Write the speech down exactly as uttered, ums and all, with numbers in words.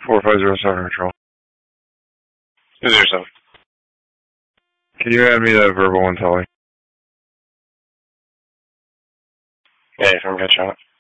four five zero seven Control. two zero seven. Can you add me that verbal intelli? Yeah, if I'm gonna try it.